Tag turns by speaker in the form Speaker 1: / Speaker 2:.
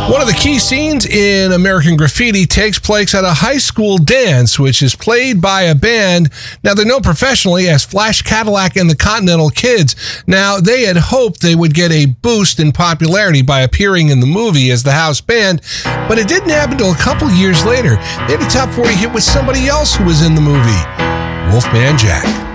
Speaker 1: One of the key scenes in American Graffiti takes place at a high school dance, which is played by a band. Now, they're known professionally as Flash Cadillac and the Continental Kids. Now, they had hoped they would get a boost in popularity by appearing in the movie as the house band, but it didn't happen until a couple years later. They had a top 40 hit with somebody else who was in the movie, Wolfman Jack.